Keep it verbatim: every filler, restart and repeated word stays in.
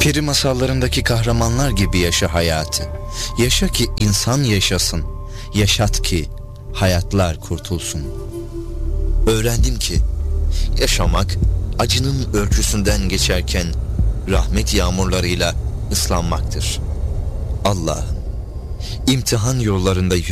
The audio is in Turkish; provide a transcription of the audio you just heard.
Peri masallarındaki kahramanlar gibi yaşa hayatı. Yaşa ki insan yaşasın. Yaşat ki hayatlar kurtulsun. Öğrendim ki yaşamak acının ölçüsünden geçerken rahmet yağmurlarıyla ıslanmaktır. Allah'ım, imtihan yollarında